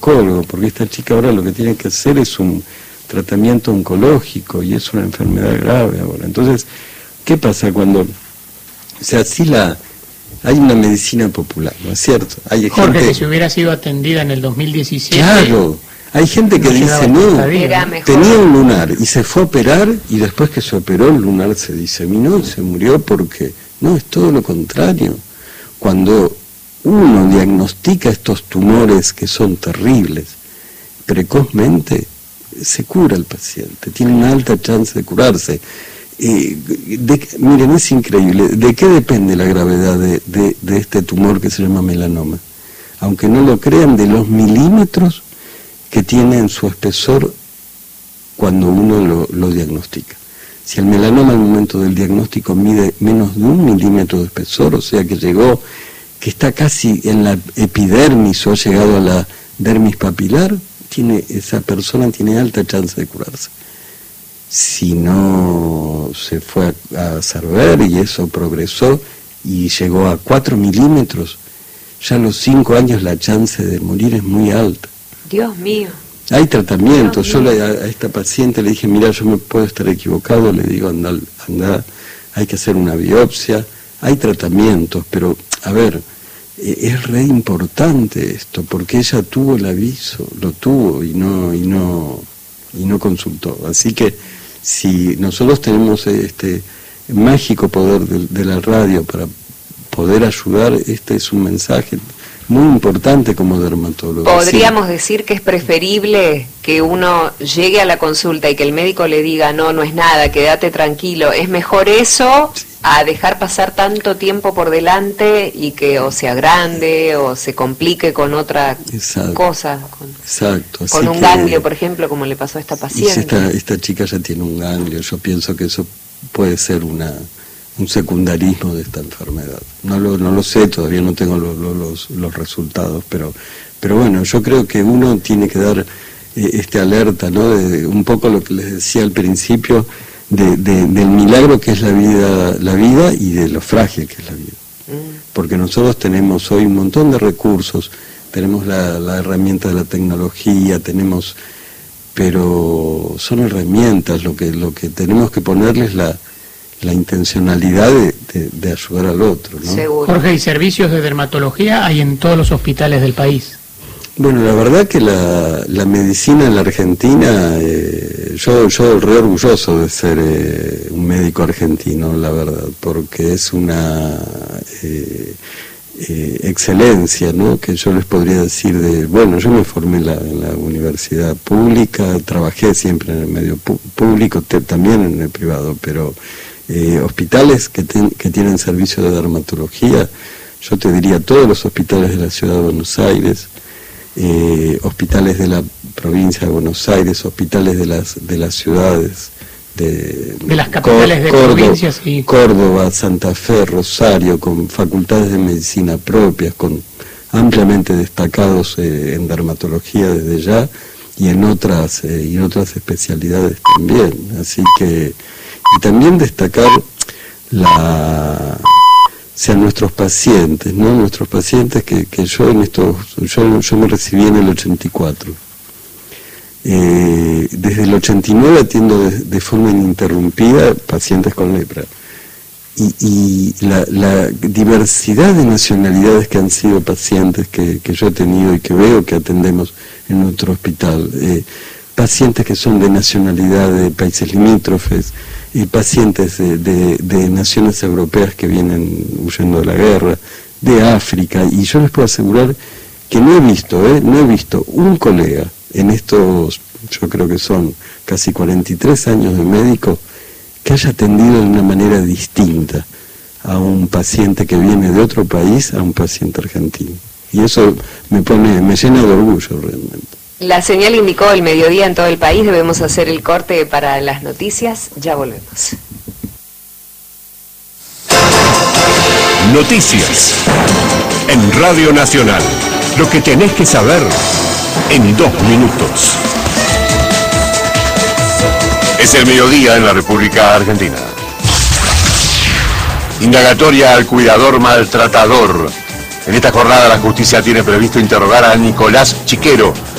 oncólogo, porque esta chica ahora lo que tiene que hacer es un tratamiento oncológico y es una enfermedad grave ahora. Entonces, ¿qué pasa cuando, o sea, hay una medicina popular, ¿no es cierto? Hay Jorge, gente, que si hubiera sido atendida en el 2017... Claro, hay gente que dice, no, tenía un lunar y se fue a operar y después que se operó el lunar se diseminó y se murió porque... No, es todo lo contrario. Cuando uno diagnostica estos tumores que son terribles, precozmente se cura el paciente, tiene una alta chance de curarse. Miren, es increíble. ¿De qué depende la gravedad de este tumor que se llama melanoma? Aunque no lo crean, de los milímetros que tiene en su espesor cuando uno lo diagnostica. Si el melanoma al momento del diagnóstico mide menos de 1 milímetro de espesor, o sea que está casi en la epidermis o ha llegado a la dermis papilar, esa persona tiene alta chance de curarse. Si no se fue a saber y eso progresó y llegó a 4 milímetros, ya a los 5 años la chance de morir es muy alta. Dios mío. Hay tratamientos. Yo a esta paciente le dije, mira, yo me puedo estar equivocado, le digo, anda, hay que hacer una biopsia. Hay tratamientos, pero, a ver, es re importante esto, porque ella tuvo el aviso, lo tuvo y no consultó. Así que si nosotros tenemos este mágico poder de la radio para poder ayudar, este es un mensaje muy importante como dermatólogo. Podríamos decir que es preferible que uno llegue a la consulta y que el médico le diga, no es nada, quédate tranquilo. ¿Es mejor eso a dejar pasar tanto tiempo por delante y que o sea grande o se complique con otra cosa? Con un ganglio, por ejemplo, como le pasó a esta paciente. Esta chica ya tiene un ganglio. Yo pienso que eso puede ser un secundarismo de esta enfermedad. No lo sé, todavía no tengo los resultados, pero bueno, yo creo que uno tiene que dar alerta, ¿no? De un poco lo que les decía al principio, del milagro que es la vida y de lo frágil que es la vida. Porque nosotros tenemos hoy un montón de recursos, tenemos la herramienta de la tecnología, pero son herramientas, lo que tenemos que ponerles la intencionalidad de ayudar al otro, ¿no? Seguro. Jorge, ¿y servicios de dermatología hay en todos los hospitales del país? Bueno, la verdad que la medicina en la Argentina, yo re orgulloso de ser un médico argentino, la verdad, porque es una excelencia, ¿no? Que yo les podría decir yo me formé en la universidad pública, trabajé siempre en el medio público, también en el privado, pero hospitales que tienen servicio de dermatología, yo te diría todos los hospitales de la ciudad de Buenos Aires, hospitales de la provincia de Buenos Aires, hospitales de las ciudades de las capitales de provincias, sí. Córdoba, Santa Fe, Rosario, con facultades de medicina propias, con ampliamente destacados en dermatología desde ya y en otras especialidades también. Así que, y también destacar nuestros pacientes, ¿no? Nuestros pacientes que yo me recibí en el 84. Desde el 89 atiendo de forma ininterrumpida pacientes con lepra. Y la diversidad de nacionalidades que han sido pacientes que yo he tenido y que veo que atendemos en nuestro hospital, pacientes que son de nacionalidad de países limítrofes, pacientes de naciones europeas que vienen huyendo de la guerra, de África, y yo les puedo asegurar que no he visto un colega en estos, yo creo que son casi 43 años de médico, que haya atendido de una manera distinta a un paciente que viene de otro país a un paciente argentino. Y eso me llena de orgullo realmente. La señal indicó el mediodía en todo el país, debemos hacer el corte para las noticias, ya volvemos. Noticias en Radio Nacional, lo que tenés que saber en 2 minutos. Es el mediodía en la República Argentina. Indagatoria al cuidador maltratador. En esta jornada la justicia tiene previsto interrogar a Nicolás Chiquero,